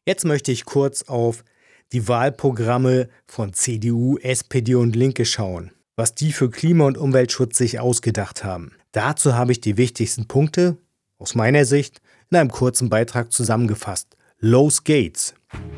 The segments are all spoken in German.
Jetzt möchte ich kurz auf die Wahlprogramme von CDU, SPD und Linke schauen, was die für Klima- und Umweltschutz sich ausgedacht haben. Dazu habe ich die wichtigsten Punkte, aus meiner Sicht, in einem kurzen Beitrag zusammengefasst. Los geht's!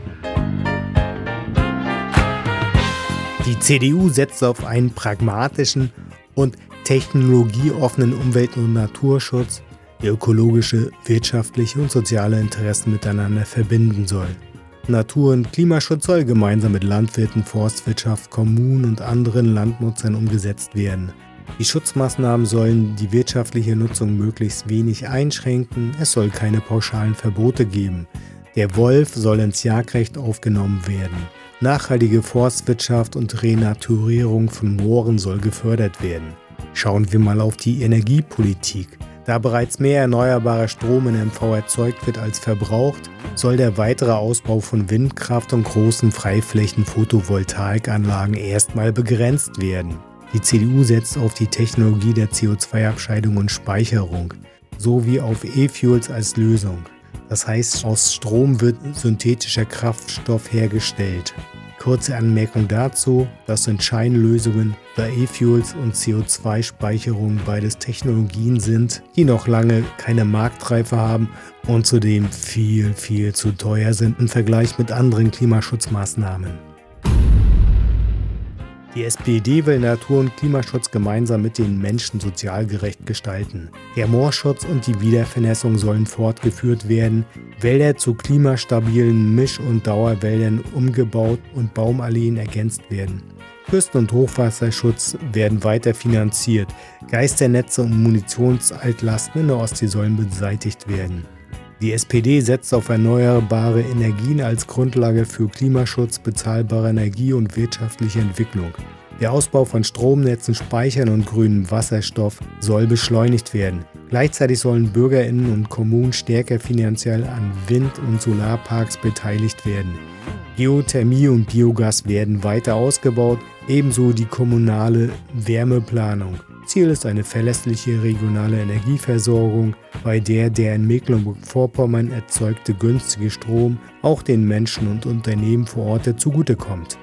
Die CDU setzt auf einen pragmatischen und technologieoffenen Umwelt- und Naturschutz, der ökologische, wirtschaftliche und soziale Interessen miteinander verbinden soll. Natur- und Klimaschutz soll gemeinsam mit Landwirten, Forstwirtschaft, Kommunen und anderen Landnutzern umgesetzt werden. Die Schutzmaßnahmen sollen die wirtschaftliche Nutzung möglichst wenig einschränken. Es soll keine pauschalen Verbote geben. Der Wolf soll ins Jagdrecht aufgenommen werden. Nachhaltige Forstwirtschaft und Renaturierung von Mooren soll gefördert werden. Schauen wir mal auf die Energiepolitik. Da bereits mehr erneuerbarer Strom in MV erzeugt wird als verbraucht, soll der weitere Ausbau von Windkraft und großen Freiflächen-Photovoltaikanlagen erstmal begrenzt werden. Die CDU setzt auf die Technologie der CO2-Abscheidung und Speicherung sowie auf E-Fuels als Lösung. Das heißt, aus Strom wird synthetischer Kraftstoff hergestellt. Kurze Anmerkung dazu, das sind Scheinlösungen, da E-Fuels und CO2-Speicherung beides Technologien sind, die noch lange keine Marktreife haben und zudem viel zu teuer sind im Vergleich mit anderen Klimaschutzmaßnahmen. Die SPD will Natur- und Klimaschutz gemeinsam mit den Menschen sozial gerecht gestalten. Der Moorschutz und die Wiedervernässung sollen fortgeführt werden, Wälder zu klimastabilen Misch- und Dauerwäldern umgebaut und Baumalleen ergänzt werden. Küsten- und Hochwasserschutz werden weiter finanziert, Geisternetze und Munitionsaltlasten in der Ostsee sollen beseitigt werden. Die SPD setzt auf erneuerbare Energien als Grundlage für Klimaschutz, bezahlbare Energie und wirtschaftliche Entwicklung. Der Ausbau von Stromnetzen, Speichern und grünem Wasserstoff soll beschleunigt werden. Gleichzeitig sollen BürgerInnen und Kommunen stärker finanziell an Wind- und Solarparks beteiligt werden. Geothermie und Biogas werden weiter ausgebaut, ebenso die kommunale Wärmeplanung. Ziel ist eine verlässliche regionale Energieversorgung, bei der in Mecklenburg-Vorpommern erzeugte günstige Strom auch den Menschen und Unternehmen vor Ort zugutekommt.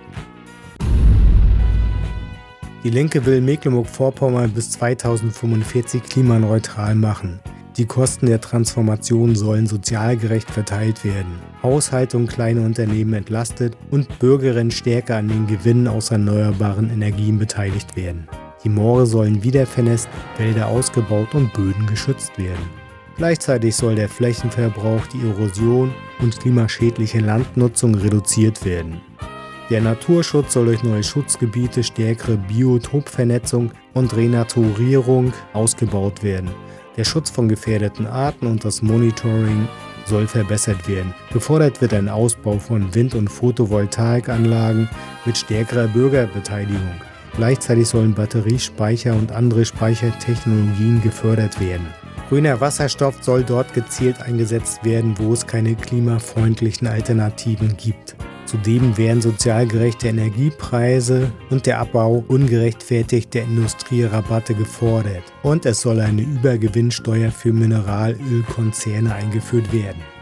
Die Linke will Mecklenburg-Vorpommern bis 2045 klimaneutral machen. Die Kosten der Transformation sollen sozial gerecht verteilt werden, Haushalte und kleine Unternehmen entlastet und Bürgerinnen stärker an den Gewinnen aus erneuerbaren Energien beteiligt werden. Die Moore sollen wiedervernässt, Wälder ausgebaut und Böden geschützt werden. Gleichzeitig soll der Flächenverbrauch, die Erosion und klimaschädliche Landnutzung reduziert werden. Der Naturschutz soll durch neue Schutzgebiete, stärkere Biotopvernetzung und Renaturierung ausgebaut werden. Der Schutz von gefährdeten Arten und das Monitoring soll verbessert werden. Gefordert wird ein Ausbau von Wind- und Photovoltaikanlagen mit stärkerer Bürgerbeteiligung. Gleichzeitig sollen Batteriespeicher und andere Speichertechnologien gefördert werden. Grüner Wasserstoff soll dort gezielt eingesetzt werden, wo es keine klimafreundlichen Alternativen gibt. Zudem werden sozial gerechte Energiepreise und der Abbau ungerechtfertigter Industrierabatte gefordert. Und es soll eine Übergewinnsteuer für Mineralölkonzerne eingeführt werden.